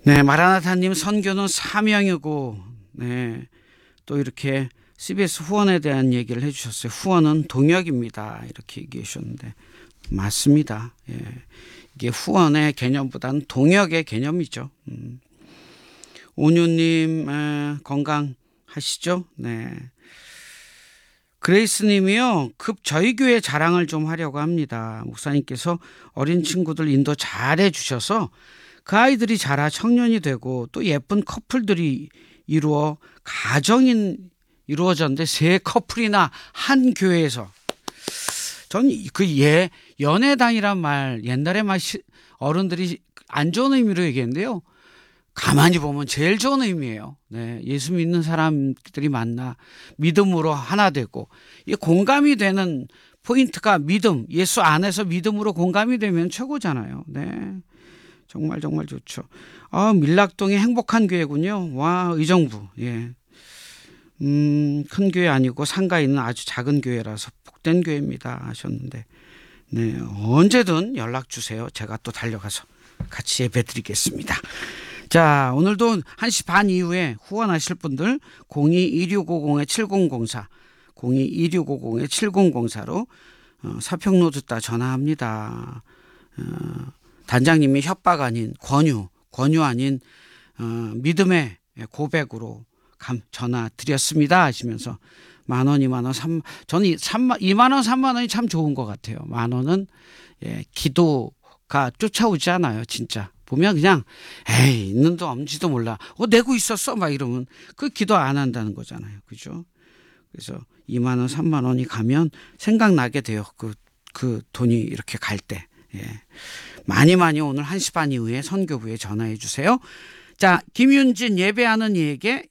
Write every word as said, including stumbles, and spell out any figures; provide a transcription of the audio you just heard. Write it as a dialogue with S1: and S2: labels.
S1: 네, 마라나타님 선교는 사명이고, 네, 또 이렇게 씨비에스 후원에 대한 얘기를 해주셨어요. 후원은 동역입니다. 이렇게 얘기해 주셨는데 맞습니다. 예, 이게 후원의 개념보다는 동역의 개념이죠. 음. 온유님 에, 건강하시죠? 네. 그레이스님이요, 급 저희 교회 자랑을 좀 하려고 합니다. 목사님께서 어린 친구들 인도 잘 해주셔서 그 아이들이 자라 청년이 되고 또 예쁜 커플들이 이루어 가정이 이루어졌는데 세 커플이나 한 교회에서 전 그 예 연애당이란 말 옛날에 막 시, 어른들이 안 좋은 의미로 얘기했는데요. 가만히 보면 제일 좋은 의미예요. 네, 예수 믿는 사람들이 만나 믿음으로 하나 되고 이 공감이 되는 포인트가 믿음, 예수 안에서 믿음으로 공감이 되면 최고잖아요. 네, 정말 정말 좋죠. 아, 밀락동이 행복한 교회군요. 와, 의정부. 예. 음, 큰 교회 아니고 상가에 있는 아주 작은 교회라서 복된 교회입니다 하셨는데, 네, 언제든 연락 주세요. 제가 또 달려가서 같이 예배 드리겠습니다. 자, 오늘도 한 시 반 이후에 후원하실 분들 공이 이육오공 칠공공사 공이 이육오공 칠공공사로 어, 사평로 듣다 전화합니다. 어, 단장님이 협박 아닌 권유, 권유 아닌 어, 믿음의 고백으로 감, 전화 드렸습니다 하시면서 만 원, 이만 원, 삼, 저는 삼만, 이만 원, 삼만 원이 참 좋은 것 같아요. 만 원은 예, 기도가 쫓아오지 않아요, 진짜. 보면 그냥 에이 있는도 없는지도 몰라. 어 내고 있었어 막 이러면 그 기도 안 한다는 거잖아요, 그죠? 그래서 이만 원, 삼만 원이 가면 생각나게 돼요. 그, 그 돈이 이렇게 갈 때. 예. 많이 많이 오늘 한 시 반 이후에 선교부에 전화해 주세요. 자, 김윤진 예배하는 이에게